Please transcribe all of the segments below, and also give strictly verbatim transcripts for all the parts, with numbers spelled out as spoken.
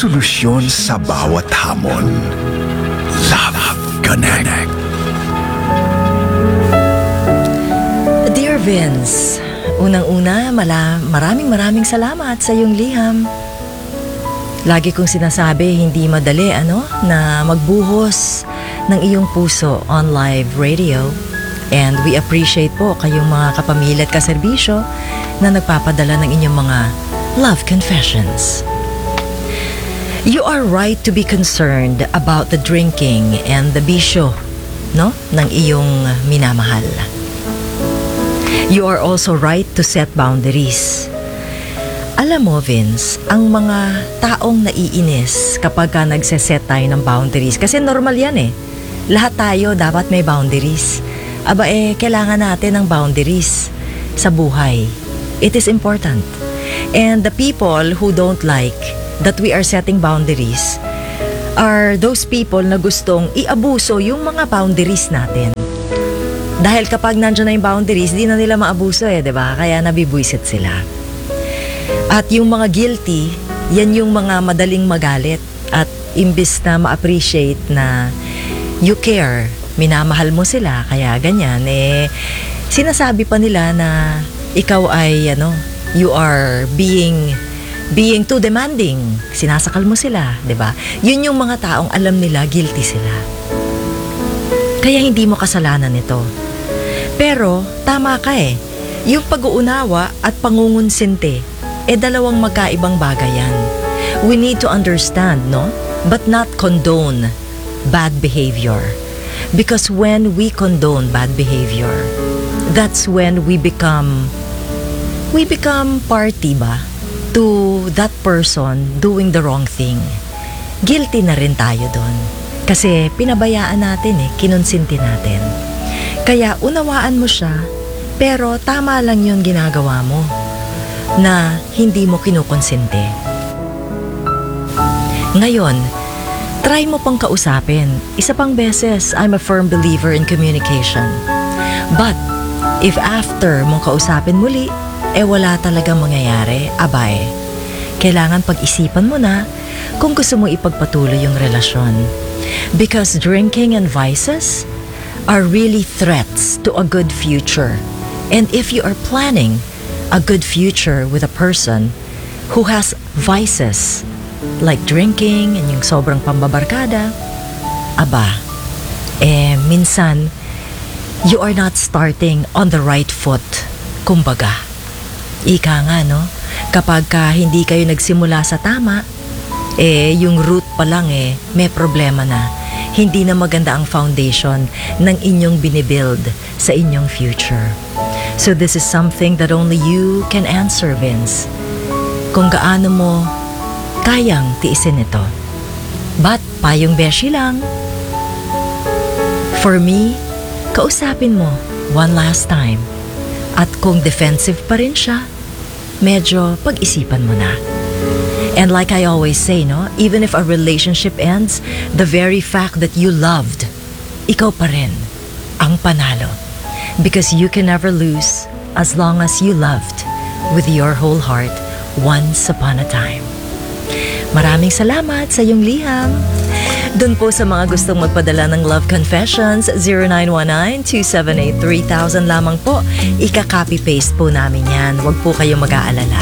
solusyon sa bawat hamon. Love Connect. Dear Vince, unang-una, mala, maraming maraming salamat sa iyong liham. Lagi kong sinasabi, hindi madali ano, na magbuhos ng iyong puso on live radio. And we appreciate po kayong mga kapamilya at kaserbisyo na nagpapadala ng inyong mga love confessions. You are right to be concerned about the drinking and the bisyo, no, ng iyong minamahal. You are also right to set boundaries. Alam mo, Vince, ang mga taong naiinis kapag ka nagseset tayo ng boundaries, kasi normal yan eh. Lahat tayo dapat may boundaries. Aba eh, kailangan natin ng boundaries sa buhay. It is important. And the people who don't like that we are setting boundaries are those people na gustong iabuso yung mga boundaries natin. Dahil kapag nandiyan na yung boundaries, di na nila maabuso eh, diba? Kaya nabibwisit sila. At yung mga guilty, yan yung mga madaling magalit. At imbis na ma-appreciate na you care, minamahal mo sila, kaya ganyan, eh, sinasabi pa nila na ikaw ay, ano, you are being, being too demanding. Sinasakal mo sila, diba? Yun yung mga taong alam nila, guilty sila. Kaya hindi mo kasalanan ito. Pero, tama ka eh. Yung pag-uunawa at pangungunsinte, eh dalawang magkaibang bagay yan. We need to understand, no? But not condone bad behavior. Because when we condone bad behavior, that's when we become, we become party ba? To that person doing the wrong thing. Guilty na rin tayo doon. Kasi pinabayaan natin eh, kinonsinti natin. Kaya unawaan mo siya, pero tama lang yun ginagawa mo, na hindi mo kinukonsente. Ngayon, try mo pang kausapin. Isa pang beses, I'm a firm believer in communication. But, if after mong kausapin muli, eh wala talagang mangyayari, abay, kailangan pag-isipan mo na kung gusto mo ipagpatuloy yung relasyon. Because drinking and vices are really threats to a good future. And if you are planning a good future with a person who has vices like drinking and yung sobrang pambabarkada, aba, eh minsan you are not starting on the right foot. Kumbaga, ika nga no, kapag ka hindi kayo nagsimula sa tama, eh yung root pa lang eh may problema na. Hindi na maganda ang foundation ng inyong binibuild sa inyong future. So this is something that only you can answer, Vince. Kung gaano mo kayang tiisin ito. But payong beshi lang. For me, kausapin mo one last time. At kung defensive pa rin siya, medyo pag-isipan mo na. And like I always say, no, even if a relationship ends, the very fact that you loved, ikaw pa rin ang panalo. Because you can never lose as long as you loved with your whole heart once upon a time. Maraming salamat sa iyong liham. Doon po sa mga gustong magpadala ng love confessions, zero nine one nine, two seven eight, three thousand lamang po. Ika-copy-paste po namin yan. Huwag po kayong mag-aalala.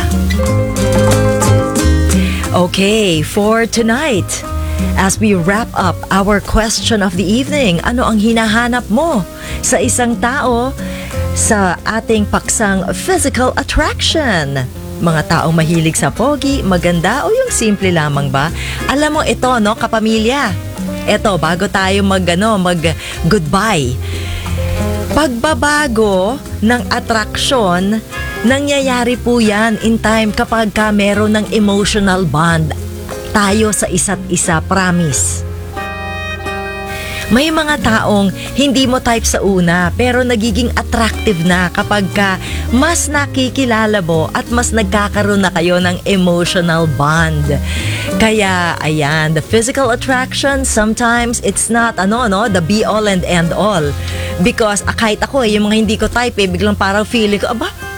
Okay, for tonight, as we wrap up our question of the evening, ano ang hinahanap mo sa isang tao sa ating paksang physical attraction? Mga taong mahilig sa pogi, maganda o yung simple lamang ba? Alam mo ito, no, kapamilya. Ito, bago tayo mag, ano, mag goodbye. Pagbabago ng attraction, nangyayari po yan in time kapag ka meron ng emotional bond tayo sa isa't isa, promise. May mga taong hindi mo type sa una pero nagiging attractive na kapag ka mas nakikilala mo at mas nagkakaroon na kayo ng emotional bond. Kaya ayan, the physical attraction sometimes it's not ano no, the be all and end all. Because ah, kahit ako eh, yung mga hindi ko type eh, biglang parang feeling ko, aba,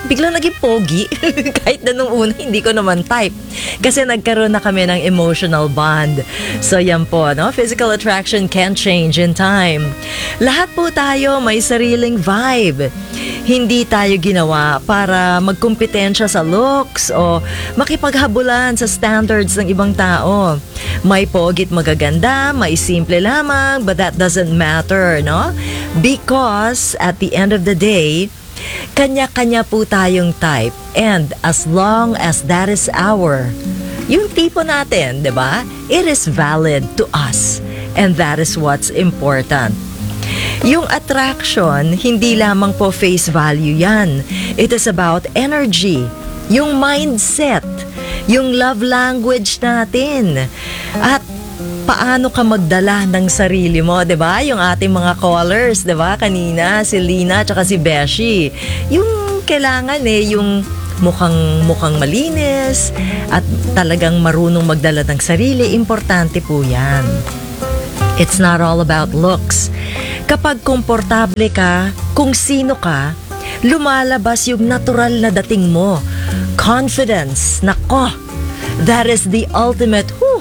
biglang naging pogi. Kahit na nung una, hindi ko naman type. Kasi nagkaroon na kami ng emotional bond. So yan po, no? Physical attraction can change in time. Lahat po tayo may sariling vibe. Hindi tayo ginawa para magkumpetensya sa looks o makipaghabulan sa standards ng ibang tao. May pogit magaganda, may simple lamang, but that doesn't matter, no? Because at the end of the day, kanya-kanya po tayong type. And as long as that is our, yung tipo natin, di ba? It is valid to us. And that is what's important. Yung attraction, hindi lamang po face value yan. It is about energy, yung mindset, yung love language natin. At paano ka magdala ng sarili mo, 'di ba? Yung ating mga callers, 'di ba? Kanina si Lina at si Beshi. Yung kailangan eh yung mukhang mukhang malinis at talagang marunong magdala ng sarili, importante po 'yan. It's not all about looks. Kapag komportable ka, kung sino ka, lumalabas yung natural na dating mo. Confidence, nako, that is the ultimate whew,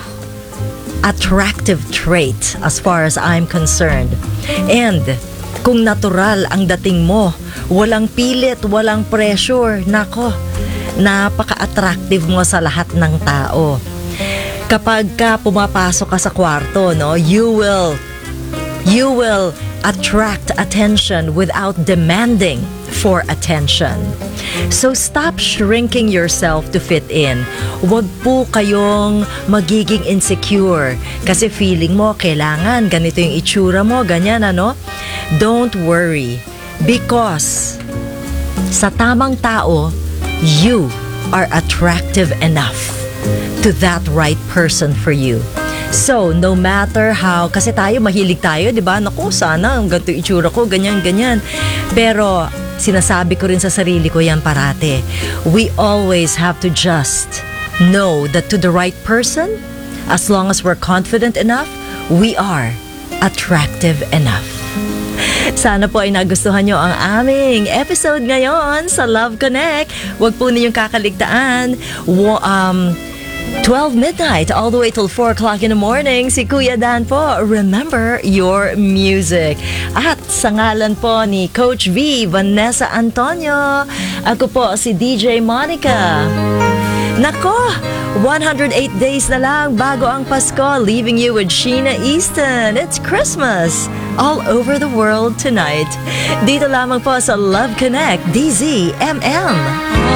attractive trait as far as I'm concerned. And kung natural ang dating mo, walang pilit, walang pressure, nako, napaka-attractive mo sa lahat ng tao. Kapag ka pumapasok ka sa kwarto, no, you will you will attract attention without demanding for attention. So stop shrinking yourself to fit in. Huwag po kayong magiging insecure kasi feeling mo kailangan ganito yung itsura mo, ganyan ano. Don't worry because sa tamang tao, you are attractive enough to that right person for you. So, no matter how, kasi tayo, mahilig tayo, di ba? Naku, sana, ang ganito itsura ko, ganyan, ganyan. Pero, sinasabi ko rin sa sarili ko yan parate. We always have to just know that to the right person, as long as we're confident enough, we are attractive enough. Sana po ay nagustuhan nyo ang aming episode ngayon sa Love Connect. Huwag po ninyong kakaligtaan. Wa- um... twelve midnight all the way till four o'clock in the morning, si Kuya Dan po, remember your music. At sa ngalan po ni Coach V, Vanessa Antonio, ako po si D J Monica. Nako, one hundred eight days na lang bago ang Pasko, leaving you with Sheena Easton. It's Christmas all over the world tonight. Dito lamang po sa Love Connect, D Z M M.